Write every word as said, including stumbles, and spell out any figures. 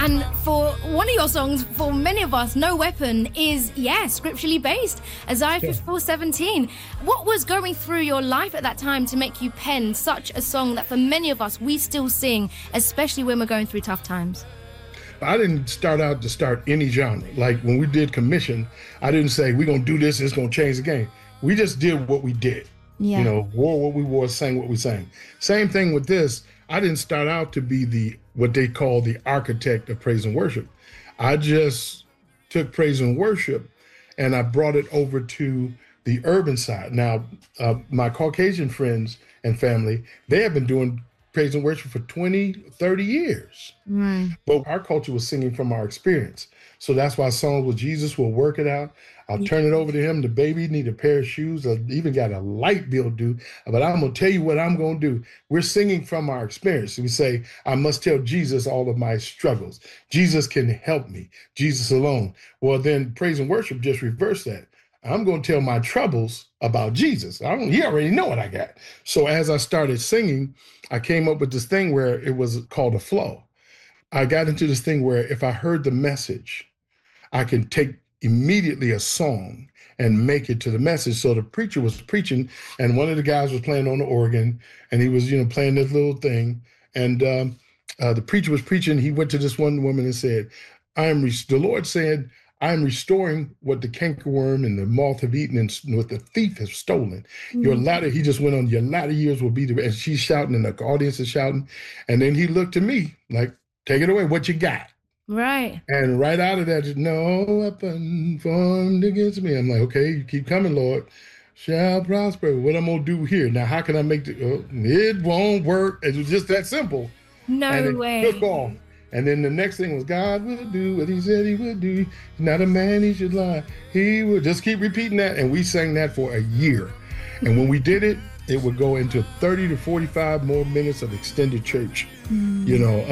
And for one of your songs, for many of us, No Weapon is, yeah, scripturally based. Isaiah fifty-four seventeen. What was going through your life at that time to make you pen such a song that for many of us, we still sing, especially when we're going through tough times? I didn't start out to start any genre. Like when we did commission, I didn't say, we're going to do this, it's going to change the game. We just did what we did. Yeah. You know, wore what we wore, sang what we sang. Same thing with this. I didn't start out to be the what they call the architect of praise and worship. I just took praise and worship and I brought it over to the urban side. Now, uh, my Caucasian friends and family, they have been doing praise and worship for twenty, thirty years. Right. But our culture was singing from our experience. So that's why songs with Jesus will work it out. I'll Yeah. turn it over to him. The baby need a pair of shoes. I even got a light bill due. But I'm going to tell you what I'm going to do. We're singing from our experience. We say, I must tell Jesus all of my struggles. Jesus can help me. Jesus alone. Well, then praise and worship just reverse that. I'm going to tell my troubles about Jesus. I don't, he already know what I got. So as I started singing, I came up with this thing where it was called a flow. I got into this thing where if I heard the message, I can take immediately a song and make it to the message. So the preacher was preaching and one of the guys was playing on the organ and he was, you know, playing this little thing. And um, uh, the preacher was preaching. He went to this one woman and said, I am, the Lord said, I am restoring what the cankerworm and the moth have eaten and what the thief has stolen. Mm-hmm. Your latter, he just went on, your latter years will be the, and she's shouting and the audience is shouting. And then he looked at me like, take it away, what you got? Right. And right out of that, no weapon formed against me. I'm like, okay, you keep coming, Lord, shall prosper. What I'm going to do here? Now, how can I make the, uh, it won't work. It was just that simple. No and it way. took off. And then the next thing was, God will do what he said he would do. Not a man he should lie. He would just keep repeating that. And we sang that for a year. And when we did it, it would go into thirty to forty-five more minutes of extended church, mm. you know,